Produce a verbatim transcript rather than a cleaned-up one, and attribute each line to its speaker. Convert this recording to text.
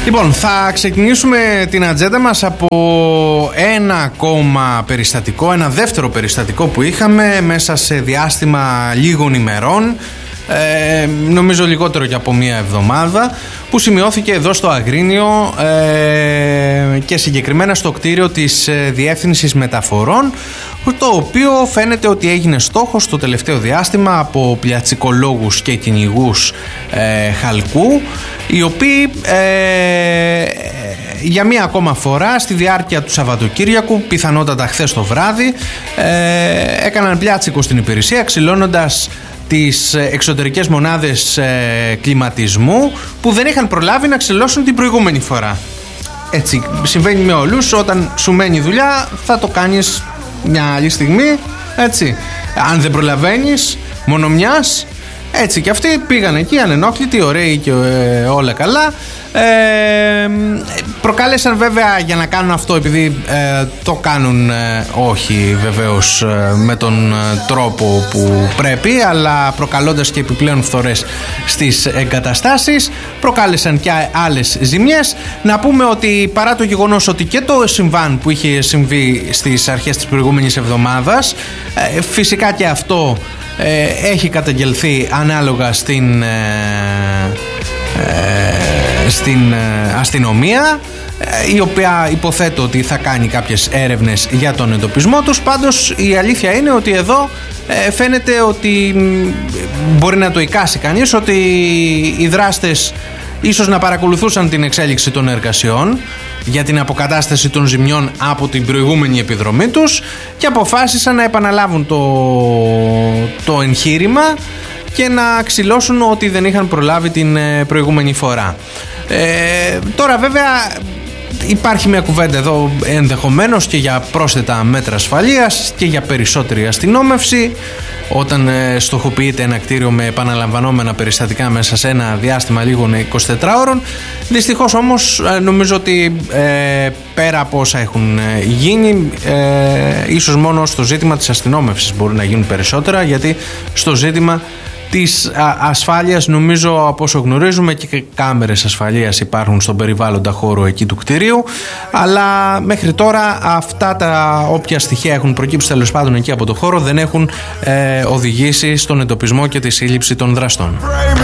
Speaker 1: Λοιπόν, θα ξεκινήσουμε την ατζέντα μας από ένα ακόμα περιστατικό, ένα δεύτερο περιστατικό που είχαμε μέσα σε διάστημα λίγων ημερών, ε, νομίζω λιγότερο και από μία εβδομάδα, που σημειώθηκε εδώ στο Αγρίνιο ε, και συγκεκριμένα στο κτίριο της ε, Διεύθυνσης Μεταφορών, το οποίο φαίνεται ότι έγινε στόχος το τελευταίο διάστημα από πλιατσικολόγους και κυνηγούς ε, χαλκού, οι οποίοι ε, για μία ακόμα φορά στη διάρκεια του Σαββατοκύριακου, πιθανότατα χθες το βράδυ, ε, έκαναν πλιάτσικο στην υπηρεσία, ξυλώνοντας τις εξωτερικές μονάδες ε, κλιματισμού που δεν είχαν προλάβει να ξυλώσουν την προηγούμενη φορά. Έτσι συμβαίνει με όλους, όταν σου μένει δουλειά θα το κάνεις μια άλλη στιγμή, έτσι. Αν δεν προλαβαίνεις μόνο μιας, έτσι. Και αυτοί πήγαν εκεί ανενόχλητοι, ωραίοι και ε, όλα καλά. Ε, προκάλεσαν βέβαια για να κάνουν αυτό, επειδή ε, το κάνουν ε, όχι βεβαίως ε, με τον ε, τρόπο που πρέπει, αλλά προκαλώντας και επιπλέον φθορές στις εγκαταστάσεις, προκάλεσαν και άλλες ζημιές. Να πούμε ότι παρά το γεγονός ότι και το συμβάν που είχε συμβεί στις αρχές της προηγούμενης εβδομάδας, ε, φυσικά και αυτό ε, έχει καταγγελθεί ανάλογα στην ε, ε, στην αστυνομία, η οποία υποθέτω ότι θα κάνει κάποιες έρευνες για τον εντοπισμό τους. Πάντως η αλήθεια είναι ότι εδώ φαίνεται ότι μπορεί να το εικάσει κανείς ότι οι δράστες ίσως να παρακολουθούσαν την εξέλιξη των εργασιών για την αποκατάσταση των ζημιών από την προηγούμενη επιδρομή τους και αποφάσισαν να επαναλάβουν το, το εγχείρημα και να ξυλώσουν ό,τι δεν είχαν προλάβει την προηγούμενη φορά. Ε, τώρα βέβαια υπάρχει μια κουβέντα εδώ ενδεχομένως και για πρόσθετα μέτρα ασφαλείας και για περισσότερη αστυνόμευση όταν ε, στοχοποιείται ένα κτίριο με επαναλαμβανόμενα περιστατικά μέσα σε ένα διάστημα λίγων εικοσιτετράωρων. Δυστυχώς όμως ε, νομίζω ότι ε, πέρα από όσα έχουν ε, γίνει, ε, ίσως μόνο στο ζήτημα της αστυνόμευσης μπορεί να γίνουν περισσότερα, γιατί στο ζήτημα της ασφάλειας νομίζω, από όσο γνωρίζουμε, και κάμερες ασφαλείας υπάρχουν στον περιβάλλοντα χώρο εκεί του κτηρίου, αλλά μέχρι τώρα αυτά τα όποια στοιχεία έχουν προκύψει τέλος πάντων εκεί από το χώρο δεν έχουν ε, οδηγήσει στον εντοπισμό και τη σύλληψη των δραστών.